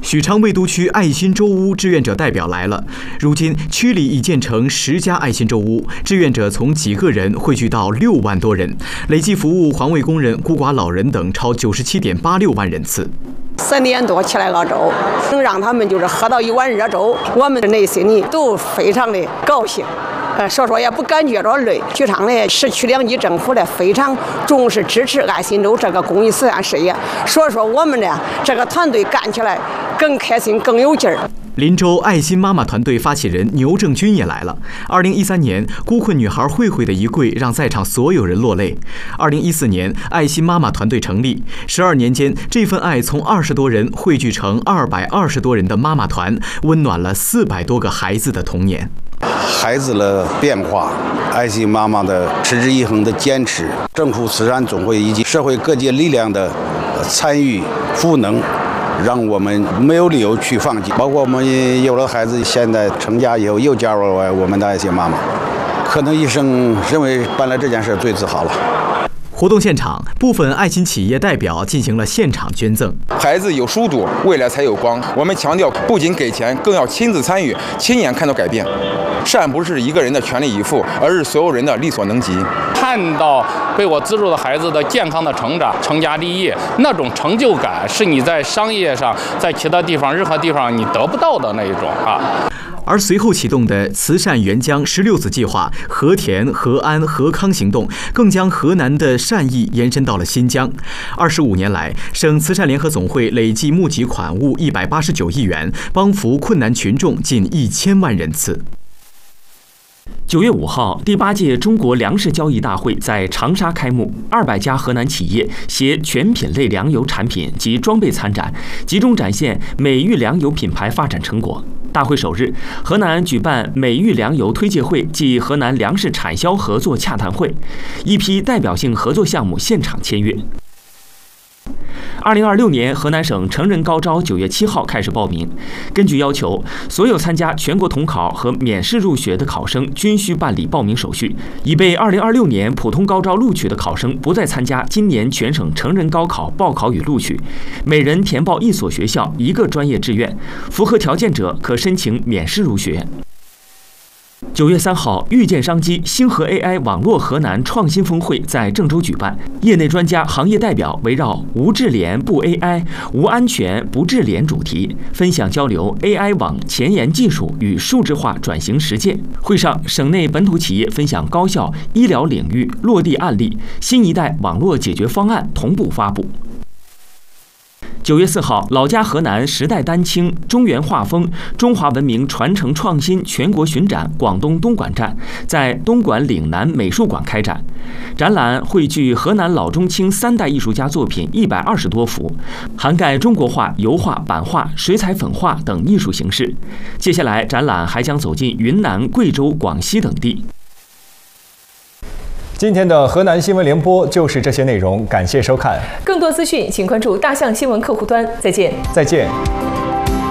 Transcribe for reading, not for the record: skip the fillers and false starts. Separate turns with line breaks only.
许昌魏都区爱心周屋志愿者代表来了。如今区里已建成10家爱心周屋，志愿者从几个人汇聚到6万多人，累计服务环卫工人、孤寡老人等超97.86万人次。
3点多起来熬粥，能让他们喝到一碗热粥，我们内心里都非常的高兴。说也不感觉着累。许昌的市区2级政府非常重视支持爱心周这个公益慈善事业，所以说我们这个团队干起来更开心、更有劲儿。
林州爱心妈妈团队发起人牛正军也来了。2013年，孤困女孩慧慧的一跪让在场所有人落泪。2014年，爱心妈妈团队成立，12年间，这份爱从20多人汇聚成220多人的妈妈团，温暖了400多个孩子的童年。
孩子的变化，爱心妈妈的持之以恒的坚持，政府慈善总会以及社会各界力量的参与赋能，让我们没有理由去放弃。包括我们有了孩子，现在成家以后又加入了我们的爱心妈妈，可能一生认为办了这件事最自豪了。
活动现场，部分爱心企业代表进行了现场捐赠。
孩子有书读，未来才有光。我们强调，不仅给钱，更要亲自参与，亲眼看到改变。善不是一个人的全力以赴，而是所有人的力所能及。
看到被我资助的孩子的健康的成长、成家立业，那种成就感是你在商业上、在其他地方、任何地方你得不到的那一种啊。
而随后启动的慈善援疆16子计划、和田、和安、和康行动，更将河南的善意延伸到了新疆。25年来，省慈善联合总会累计募集款物189亿元，帮扶困难群众近1000万人次。
9月5号，第8届中国粮食交易大会在长沙开幕，200家河南企业携全品类粮油产品及装备参展，集中展现美玉粮油品牌发展成果。大会首日，河南举办美玉粮油推介会暨河南粮食产销合作洽谈会，一批代表性合作项目现场签约。2026年河南省成人高招9月7号开始报名。根据要求，所有参加全国统考和免试入学的考生均需办理报名手续。已被2026年普通高招录取的考生不再参加今年全省成人高考报考与录取，每人填报1所学校1个专业志愿，符合条件者可申请免试入学。9月3号，遇见商机星河 AI 网络河南创新峰会在郑州举办，业内专家、行业代表围绕无智联不 AI、无安全不智联主题，分享交流 AI 网前沿技术与数字化转型实践。会上，省内本土企业分享高校、医疗领域落地案例，新一代网络解决方案同步发布。9月4号，老家河南时代丹青中原画风中华文明传承创新全国巡展广东东莞站在东莞岭南美术馆开展，展览汇聚河南老中青3代艺术家作品120多幅，涵盖中国画、油画、版画、水彩粉画等艺术形式。接下来，展览还将走进云南、贵州、广西等地。
今天的河南新闻联播就是这些内容，感谢收看。
更多资讯，请关注大象新闻客户端。再见。
再见。